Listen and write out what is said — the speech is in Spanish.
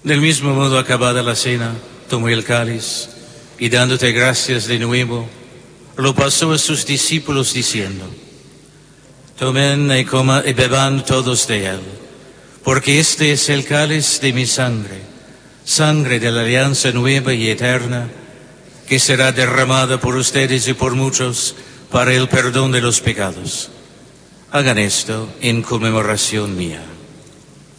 Del mismo modo, acabada la cena, tomó el cáliz y dándote gracias de nuevo, lo pasó a sus discípulos diciendo: Tomen y beban todos de él, porque este es el cáliz de mi sangre, sangre de la alianza nueva y eterna, que será derramada por ustedes y por muchos para el perdón de los pecados. Hagan esto en conmemoración mía.